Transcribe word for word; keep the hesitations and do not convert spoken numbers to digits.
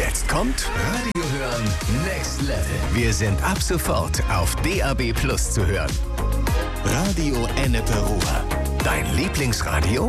Jetzt kommt Radio Hören Next Level. Wir sind ab sofort auf D A B Plus zu hören. Radio Ennepe Ruhr. Dein Lieblingsradio